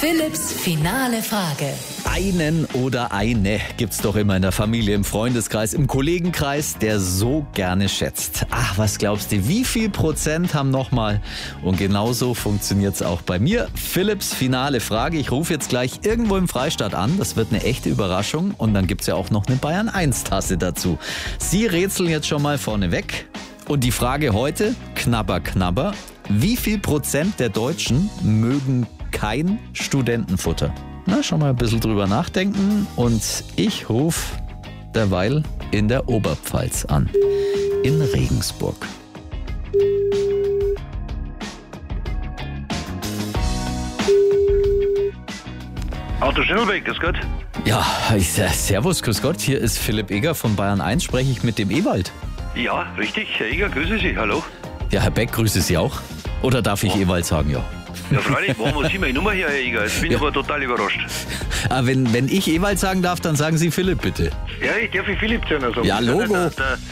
Philipps finale Frage. Einen oder eine gibt's doch immer in der Familie, im Freundeskreis, im Kollegenkreis, der so gerne schätzt. Ach, was glaubst du, wie viel Prozent haben nochmal? Und genauso funktioniert's auch bei mir. Philipps finale Frage. Ich rufe jetzt gleich irgendwo im Freistaat an. Das wird eine echte Überraschung. Und dann gibt's ja auch noch eine Bayern 1 Tasse dazu. Sie rätseln jetzt schon mal vorneweg. Und die Frage heute, knabber, knabber. Wie viel Prozent der Deutschen mögen kein Studentenfutter? Na, schon mal ein bisschen drüber nachdenken. Und ich rufe derweil in der Oberpfalz an. In Regensburg. Auto Schnellweg, grüß Gott. Ja, servus, grüß Gott. Hier ist Philipp Eger von Bayern 1. Spreche ich mit dem Ewald? Ja, richtig, Herr Eger, grüße Sie, hallo. Ja, Herr Beck, grüße Sie auch. Oder darf ich Ewald sagen, ja? Ja, freilich, wo haben Sie meine Nummer her, Herr Eger? Jetzt bin ich aber total überrascht. Aber wenn ich Ewald sagen darf, dann sagen Sie Philipp, bitte. Ja, ich darf Philipp zu einer sagen. Ja, Logo.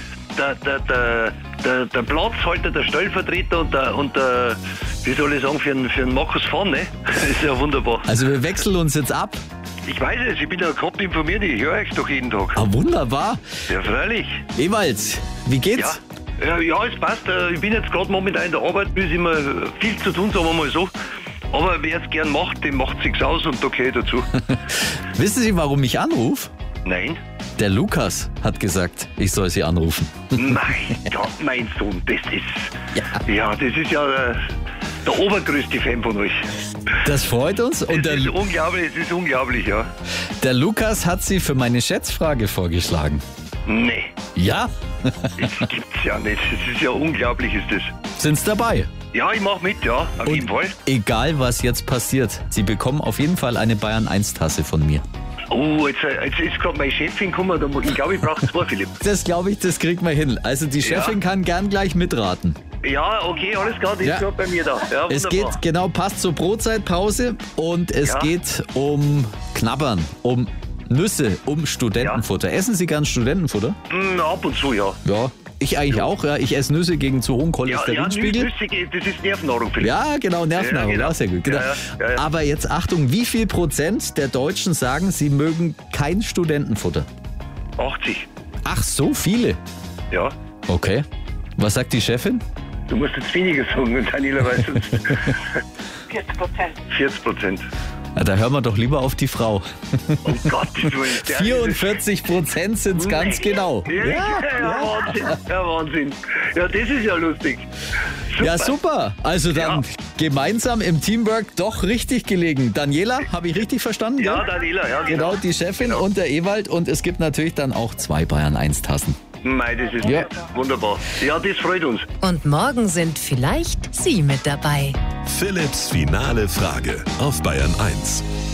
Der Platzhalter, der Stellvertreter und der, wie soll ich sagen, für den Markus Fahn, ne? Das ist ja wunderbar. Also wir wechseln uns jetzt ab. Ich weiß es, ich bin ja gerade informiert, ich höre euch doch jeden Tag. Ah, wunderbar. Ja, freilich. Ewald, wie geht's? Ja, es passt. Ich bin jetzt gerade momentan in der Arbeit, ist immer viel zu tun, sagen wir mal so. Aber wer es gern macht, dem macht sich's aus und da gehöre ich dazu. Wissen Sie, warum ich anrufe? Nein? Der Lukas hat gesagt, ich soll Sie anrufen. Mein Gott, mein Sohn, das ist... Ja, das ist ja der obergrößte Fan von euch. Das freut uns. Und Das ist unglaublich, ja. der Lukas hat Sie für meine Schätzfrage vorgeschlagen. Nee, Ja? das gibt's ja nicht. Das ist ja unglaublich, ist das. Sind's dabei? Ja, ich mach mit, ja, auf jeden Fall. Egal, was jetzt passiert, Sie bekommen auf jeden Fall eine Bayern 1 Tasse von mir. Oh, jetzt ist gerade meine Chefin gekommen, ich glaube, ich brauche zwei, Philipp. Das glaube ich, das kriegt man hin. Also die Chefin kann gern gleich mitraten. Ja, okay, alles klar, die ist gerade bei mir da. Ja, Es wunderbar. geht, genau, passt zur Brotzeitpause und es geht um Knabbern, um Nüsse, um Studentenfutter. Essen Sie gern Studentenfutter? Ab und zu, ja. Ja, ich eigentlich auch. Ja. Ich esse Nüsse gegen zu hohen Cholesterinspiegel. Nüsse, das ist Nervennahrung, Philipp. Ja, genau, Nervennahrung, Ja, genau. ja, sehr gut. Genau. Ja. Aber jetzt Achtung, wie viel Prozent der Deutschen sagen, sie mögen kein Studentenfutter? 80. Ach, so viele? Ja. Okay. Was sagt die Chefin? Du musst jetzt weniger sagen, Daniela weiß es. 40%. Na, da hören wir doch lieber auf die Frau. Um Gottes Willen. 44% sind es ganz genau. Wahnsinn. Ja, Wahnsinn. Ja, das ist ja lustig. Super. Ja, super. Also dann gemeinsam im Teamwork doch richtig gelegen. Daniela, habe ich richtig verstanden? Ja, gell? Daniela, ja, Genau, die Chefin und der Ewald. Und es gibt natürlich dann auch 2 Bayern 1 Tassen. Mei, das ist wunderbar. Ja, das freut uns. Und morgen sind vielleicht Sie mit dabei. Philipps finale Frage auf Bayern 1.